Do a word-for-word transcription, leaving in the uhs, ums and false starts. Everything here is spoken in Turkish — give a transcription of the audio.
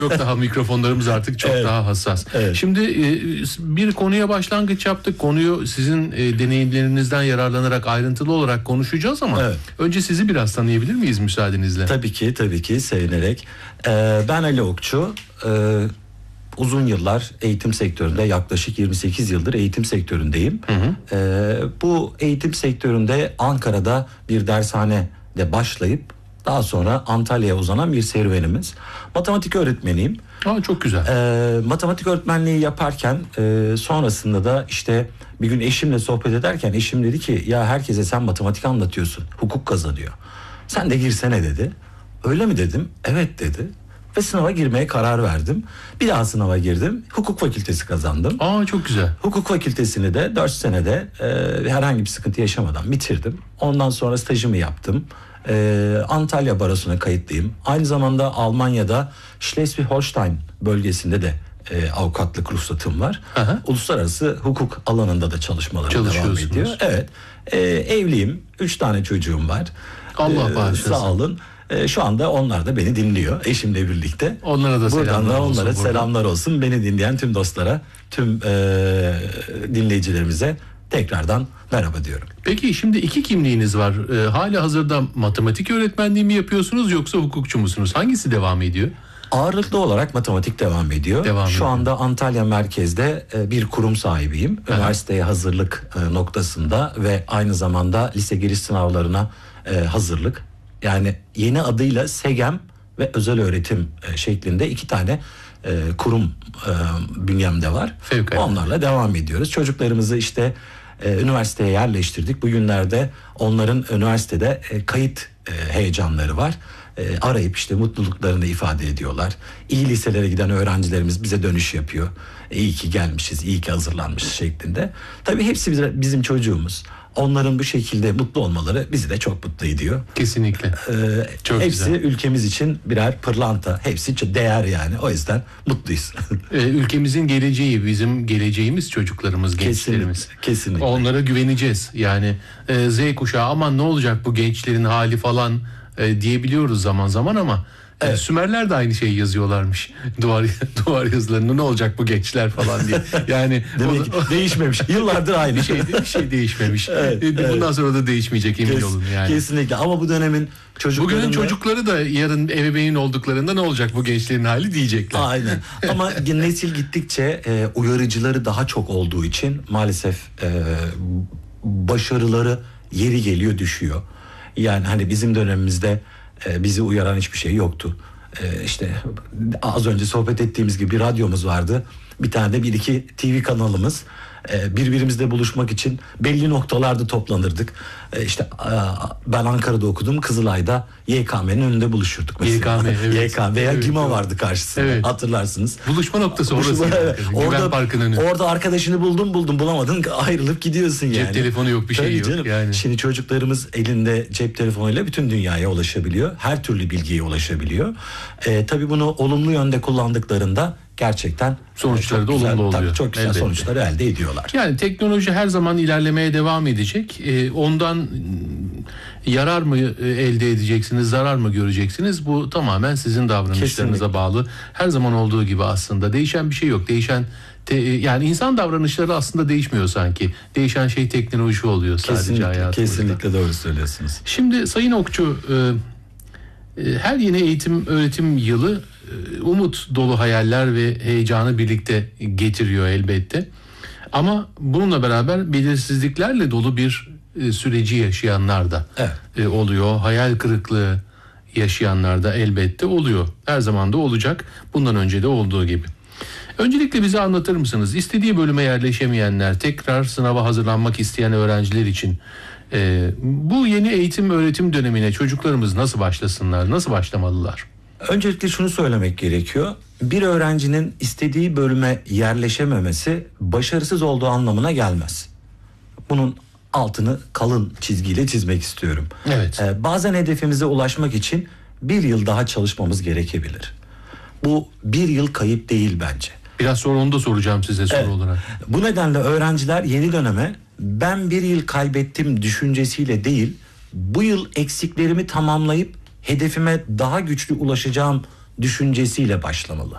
Çok daha mikrofonlarımız artık çok Evet. daha hassas. Evet. Şimdi e, bir konuya başlangıç yaptık. Konuyu sizin e, deneyimlerinizden yararlanarak ayrıntılı olarak konuşacağız ama Evet. önce sizi biraz tanıyabilir miyiz müsaadenizle? Tabii ki, tabii ki sevinerek. Ee, ben Ali Okçu. Ee, uzun yıllar eğitim sektöründe, yaklaşık yirmi sekiz yıldır eğitim sektöründeyim. Hı hı. Ee, bu eğitim sektöründe Ankara'da bir dershanede başlayıp daha sonra Antalya'ya uzanan bir serüvenimiz. Matematik öğretmeniyim. Aa, çok güzel. Ee, matematik öğretmenliği yaparken e, sonrasında da işte bir gün eşimle sohbet ederken eşim dedi ki ya herkese sen matematik anlatıyorsun, hukuk kazanıyor. Sen de girsene dedi. Öyle mi dedim? Evet dedi. Ve sınava girmeye karar verdim. Bir daha sınava girdim. Hukuk fakültesi kazandım. Aa, çok güzel. Hukuk fakültesini de dört senede e, herhangi bir sıkıntı yaşamadan bitirdim. Ondan sonra stajımı yaptım. E, Antalya Barosu'na kayıtlıyım. Aynı zamanda Almanya'da Schleswig-Holstein bölgesinde de e, avukatlık ruhsatım var. Aha. Uluslararası hukuk alanında da çalışmalarım devam Çalışıyorsunuz. ediyor. Evet. E, evliyim. Üç tane çocuğum var. Allah E, bağışlasın. Sağ olun. E, şu anda onlar da beni dinliyor eşimle birlikte. Onlara da Buradan selamlar da olsun onlara buradan. selamlar olsun. Beni dinleyen tüm dostlara, tüm e, dinleyicilerimize tekrardan merhaba diyorum. Peki şimdi iki kimliğiniz var. Ee, hala hazırda matematik öğretmenliği mi yapıyorsunuz yoksa hukukçu musunuz? Hangisi devam ediyor? Ağırlıklı olarak matematik devam ediyor. Devam Şu ediyor. anda Antalya merkezde e, bir kurum sahibiyim. Üniversiteye hazırlık e, noktasında ve aynı zamanda lise giriş sınavlarına e, hazırlık. Yani yeni adıyla SEGEM ve özel öğretim e, şeklinde iki tane e, kurum e, bünyemde var. Fevkalade. Onlarla devam ediyoruz. Çocuklarımızı işte e, üniversiteye yerleştirdik. Bugünlerde onların üniversitede e, kayıt e, heyecanları var. E, arayıp işte mutluluklarını ifade ediyorlar. İyi liselere giden öğrencilerimiz bize dönüş yapıyor. E, iyi ki gelmişiz, iyi ki hazırlanmışız şeklinde. Tabii hepsi bize, bizim çocuğumuz. Onların bu şekilde mutlu olmaları bizi de çok mutlu ediyor. Kesinlikle. Ee, Çok hepsi güzel. ülkemiz için birer pırlanta. Hepsi çok değer yani. O yüzden mutluyuz. Ee, ülkemizin geleceği, bizim geleceğimiz çocuklarımız, gençlerimiz. Kesinlikle. Kesinlikle. Onlara güveneceğiz. Yani e, Z kuşağı aman ne olacak bu gençlerin hali falan e, diyebiliyoruz zaman zaman ama e, Evet. Sümerler de aynı şeyi yazıyorlarmış. Duvar duvar yazılarında ne olacak bu gençler falan diye. Yani Demek o- ki değişmemiş. Yıllardır aynı. bir şey bir şey değişmemiş. Evet, E, Bundan evet. sonra da değişmeyecek emin Kes- olun yani. Kesinlikle. Ama bu dönemin çocuklarında... Bugünün çocukları da yarın ebeveyn olduklarında ne olacak bu gençlerin hali diyecekler. Aynen. Ama nesil gittikçe e, uyarıcıları daha çok olduğu için maalesef e, başarıları yeri geliyor düşüyor. Yani hani bizim dönemimizde e, bizi uyaran hiçbir şey yoktu. E, işte az önce sohbet ettiğimiz gibi bir radyomuz vardı. Bir tane de bir iki T V kanalımız. E, birbirimizle buluşmak için belli noktalarda toplanırdık. E, işte e, ben Ankara'da okudum. Kızılay'da Y K M'nin önünde buluşurduk mesela. Y K M, evet. Y K M veya Evet, GİMA evet. vardı karşısında. Evet. Hatırlarsınız. Buluşma noktası orası. Buluşma- yani. evet. Güven Orada, Parkı'nın önü. orada arkadaşını buldun buldun bulamadın ayrılıp gidiyorsun yani. Cep telefonu yok, bir şey Tabii yok canım. yani. Şimdi çocuklarımız elinde cep telefonuyla bütün dünyaya ulaşabiliyor. Her türlü bilgiye ulaşabiliyor. Ee, tabii bunu olumlu yönde kullandıklarında gerçekten Sonuçları e, çok da güzel, olumlu tabii oluyor. çok güzel Elbette. sonuçları elde ediyorlar. Yani teknoloji her zaman ilerlemeye devam edecek. Ee, ondan mm, yarar mı e, elde edeceksiniz, zarar mı göreceksiniz? Bu tamamen sizin davranışlarınıza Kesinlikle. bağlı. Her zaman olduğu gibi aslında değişen bir şey yok. Değişen te- yani insan davranışları aslında değişmiyor sanki. Değişen şey teknoloji oluyor sadece Kesinlikle, hayatımızda. kesinlikle doğru söylüyorsunuz. Şimdi Sayın Okçu, e, e, her yeni eğitim öğretim yılı e, umut dolu hayaller ve heyecanı birlikte getiriyor elbette. Ama bununla beraber belirsizliklerle dolu bir e, süreci yaşayanlar da Evet. e, oluyor. Hayal kırıklığı yaşayanlar da elbette oluyor. Her zaman da olacak. Bundan önce de olduğu gibi. Öncelikle bize anlatır mısınız? İstediği bölüme yerleşemeyenler, tekrar sınava hazırlanmak isteyen öğrenciler için e, bu yeni eğitim öğretim dönemine çocuklarımız nasıl başlasınlar, nasıl başlamalılar? Öncelikle şunu söylemek gerekiyor. Bir öğrencinin istediği bölüme yerleşememesi başarısız olduğu anlamına gelmez. Bunun altını kalın çizgiyle çizmek istiyorum. Evet. Ee, bazen hedefimize ulaşmak için bir yıl daha çalışmamız gerekebilir. Bu bir yıl kayıp değil bence. Biraz sonra onu da soracağım size soru Evet. olarak. Bu nedenle öğrenciler yeni döneme ben bir yıl kaybettim düşüncesiyle değil, bu yıl eksiklerimi tamamlayıp hedefime daha güçlü ulaşacağım düşüncesiyle başlamalı.